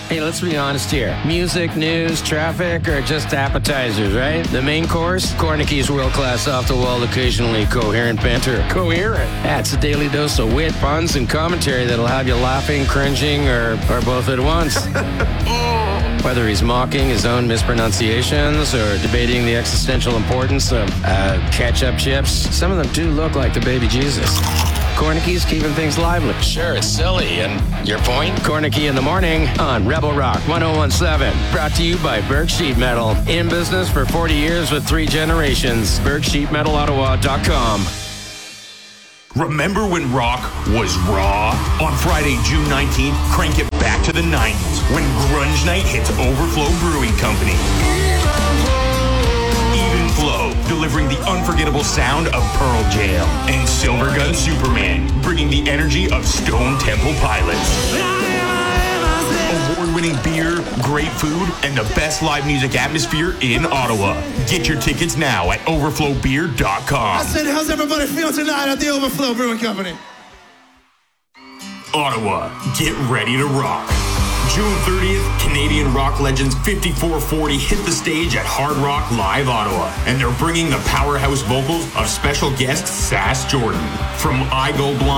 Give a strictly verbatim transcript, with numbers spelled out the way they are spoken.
Hey, let's be honest here. Music, news, traffic are just appetizers, right? The main course? Cornicky's world-class, off-the-wall, occasionally coherent banter. Coherent? That's a daily dose of wit, puns, and commentary that'll have you laughing, cringing, or, or both at once. Whether he's mocking his own mispronunciations or debating the existential importance of uh, ketchup chips, some of them do look like the baby Jesus. Cornicky's keeping things lively. Sure, it's silly. And your point? Cornicky in the morning on Rebel Rock one oh one seven. Brought to you by Berg Sheet Metal. In business for forty years with three generations. berg sheet metal ottawa dot com. Remember when rock was raw? On Friday, June nineteenth, crank it back to the nineties when Grunge Night hits Overflow Brewing Company. Even Flow, delivering the unforgettable sound of Pearl Jam. And Silvergun Superman, bringing the energy of Stone Temple Pilots. Award-winning beer, great food, and the best live music atmosphere in Ottawa. Get your tickets now at overflow beer dot com. I said, how's everybody feel tonight at the Overflow Brewing Company? Ottawa, get ready to rock. June thirtieth, Canadian rock legends fifty-four forty hit the stage at Hard Rock Live Ottawa, and they're bringing the powerhouse vocals of special guest Sass Jordan. From I Go Blind